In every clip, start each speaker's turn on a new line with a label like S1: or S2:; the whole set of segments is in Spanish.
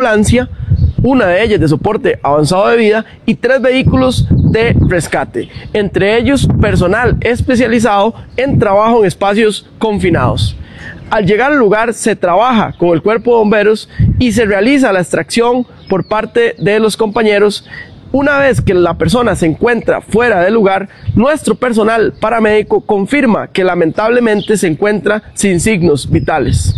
S1: ambulancia, una de ellas de soporte avanzado de vida y 3 vehículos de rescate, entre ellos personal especializado en trabajo en espacios confinados. Al llegar al lugar se trabaja con el cuerpo de bomberos y se realiza la extracción por parte de los compañeros. Una vez que la persona se encuentra fuera del lugar, nuestro personal paramédico confirma que lamentablemente se encuentra sin signos vitales.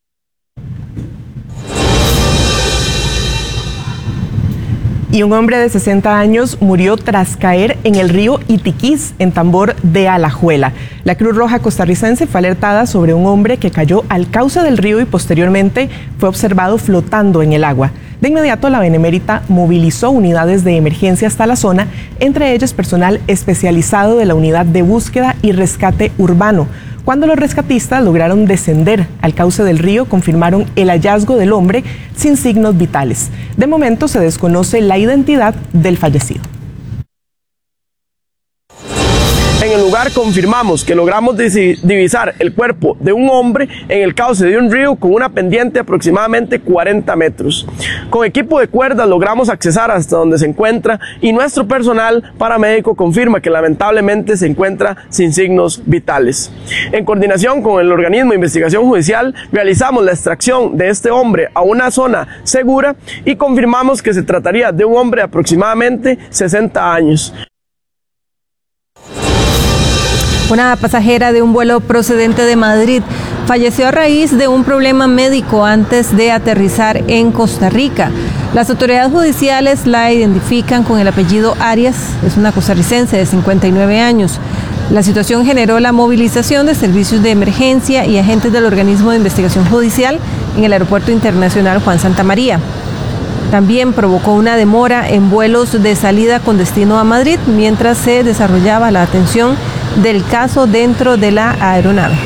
S2: Y un hombre de 60 años murió tras caer en el río Itiquís, en Tambor de Alajuela. La Cruz Roja costarricense fue alertada sobre un hombre que cayó al cauce del río y posteriormente fue observado flotando en el agua. De inmediato, la Benemérita movilizó unidades de emergencia hasta la zona, entre ellas personal especializado de la Unidad de Búsqueda y Rescate Urbano. Cuando los rescatistas lograron descender al cauce del río, confirmaron el hallazgo del hombre sin signos vitales. De momento se desconoce la identidad del fallecido.
S1: En el lugar confirmamos que logramos divisar el cuerpo de un hombre en el cauce de un río con una pendiente de aproximadamente 40 metros. Con equipo de cuerdas logramos accesar hasta donde se encuentra y nuestro personal paramédico confirma que lamentablemente se encuentra sin signos vitales. En coordinación con el organismo de investigación judicial realizamos la extracción de este hombre a una zona segura y confirmamos que se trataría de un hombre de aproximadamente 60 años.
S3: Una pasajera de un vuelo procedente de Madrid falleció a raíz de un problema médico antes de aterrizar en Costa Rica. Las autoridades judiciales la identifican con el apellido Arias, es una costarricense de 59 años. La situación generó la movilización de servicios de emergencia y agentes del organismo de investigación judicial en el Aeropuerto Internacional Juan Santamaría. También provocó una demora en vuelos de salida con destino a Madrid mientras se desarrollaba la atención del caso dentro de la aeronave.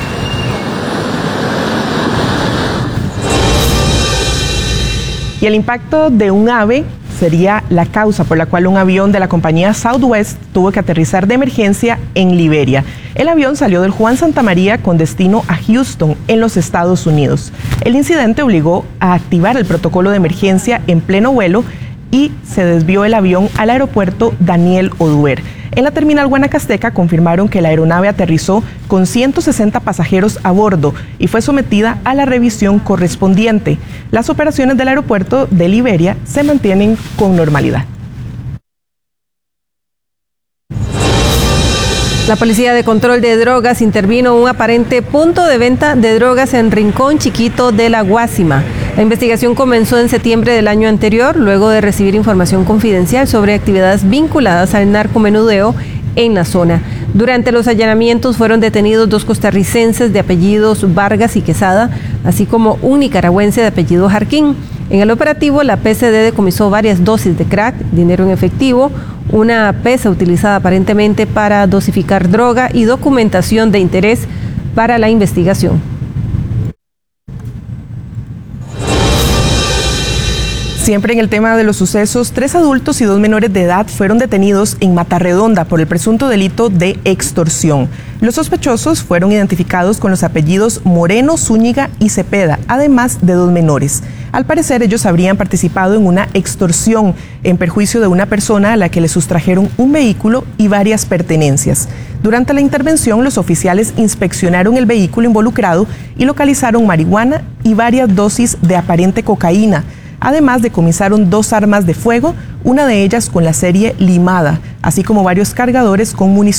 S2: Y el impacto de un ave sería la causa por la cual un avión de la compañía Southwest tuvo que aterrizar de emergencia en Liberia. El avión salió del Juan Santamaría con destino a Houston, en los Estados Unidos. El incidente obligó a activar el protocolo de emergencia en pleno vuelo y se desvió el avión al aeropuerto Daniel Oduber. En la terminal Guanacasteca confirmaron que la aeronave aterrizó con 160 pasajeros a bordo y fue sometida a la revisión correspondiente. Las operaciones del aeropuerto de Liberia se mantienen con normalidad.
S3: La Policía de Control de Drogas intervino en un aparente punto de venta de drogas en Rincón Chiquito de la Guásima. La investigación comenzó en septiembre del año anterior, luego de recibir información confidencial sobre actividades vinculadas al narcomenudeo en la zona. Durante los allanamientos fueron detenidos 2 costarricenses de apellidos Vargas y Quesada, así como un nicaragüense de apellido Jarquín. En el operativo, la PCD decomisó varias dosis de crack, dinero en efectivo, una pesa utilizada aparentemente para dosificar droga y documentación de interés para la investigación.
S2: Siempre en el tema de los sucesos, 3 adultos y 2 menores de edad fueron detenidos en Matarredonda por el presunto delito de extorsión. Los sospechosos fueron identificados con los apellidos Moreno, Zúñiga y Cepeda, además de 2 menores. Al parecer, ellos habrían participado en una extorsión en perjuicio de una persona a la que le sustrajeron un vehículo y varias pertenencias. Durante la intervención, los oficiales inspeccionaron el vehículo involucrado y localizaron marihuana y varias dosis de aparente cocaína. Además, decomisaron 2 armas de fuego, una de ellas con la serie limada, así como varios cargadores con munición.